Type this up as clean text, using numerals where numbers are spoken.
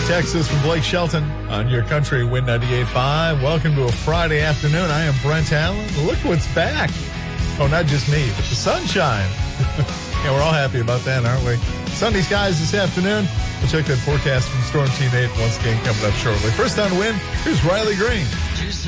Texas from Blake Shelton on your country Win 98.5. Welcome to a Friday afternoon. I am Brent Allen. Look what's back. Oh, not just me, but the sunshine. Yeah, we're all happy about that, aren't we? Sunny skies this afternoon. We'll check that forecast from Storm Team 8 once again coming up shortly. First on Win, here's Riley Green.